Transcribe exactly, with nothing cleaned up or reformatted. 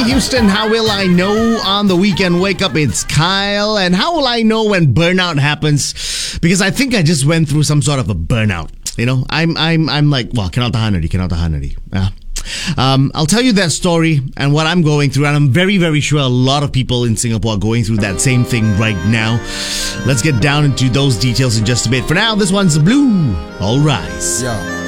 Houston, how will I know on the weekend wake up? It's Kyle. And how will I know when burnout happens? Because I think I just went through some sort of a burnout. You know, I'm I'm I'm like, well, cannot tahan already, cannot tahan already. Yeah. Um, I'll tell you that story and what I'm going through, and I'm very, very sure a lot of people in Singapore are going through that same thing right now. Let's get down into those details in just a bit. For now, this one's Blue. All rise. Yeah.